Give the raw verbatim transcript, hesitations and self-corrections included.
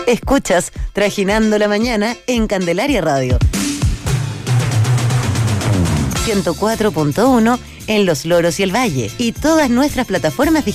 Escuchas Trajinando la Mañana en Candelaria Radio. ciento cuatro punto uno en Los Loros y el Valle. Y todas nuestras plataformas digitales.